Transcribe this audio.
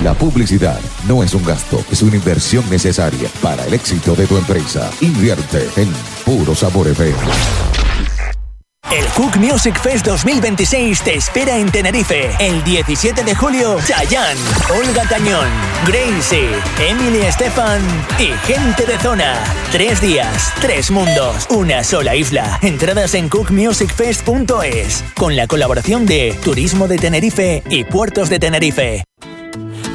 La publicidad no es un gasto, es una inversión necesaria para el éxito de tu empresa. Invierte en Puro Sabor FM. El Cook Music Fest 2026 te espera en Tenerife. El 17 de julio, Chayanne, Olga Tañón, Gracie, Emily Estefan y gente de zona. 3 días, 3 mundos, una sola isla. Entradas en cookmusicfest.es con la colaboración de Turismo de Tenerife y Puertos de Tenerife.